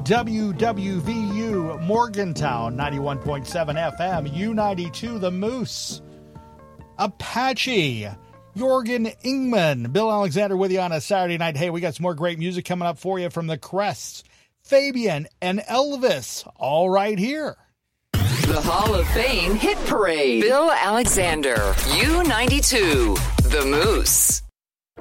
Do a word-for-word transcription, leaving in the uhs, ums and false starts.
W W V U Morgantown, ninety-one point seven F M, U ninety-two The Moose, Apache, Jorgen Ingman, Bill Alexander with you on a Saturday night. Hey, we got some more great music coming up for you from the Crests, Fabian, and Elvis, all right here. The Hall of Fame Hit Parade. Bill Alexander, U ninety-two, The Moose.